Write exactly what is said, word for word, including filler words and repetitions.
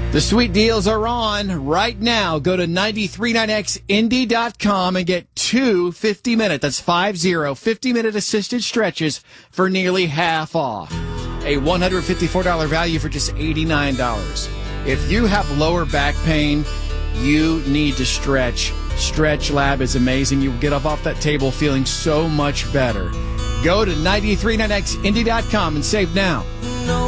The sweet deals are on right now. Go to nine three nine x indy dot com and get two fifty-minute, that's five zero, fifty-minute assisted stretches for nearly half off. A one hundred fifty-four dollars value for just eighty-nine dollars. If you have lower back pain, you need to stretch. Stretch Lab is amazing. You will get up off that table feeling so much better. Go to nine three nine x indy dot com and save now.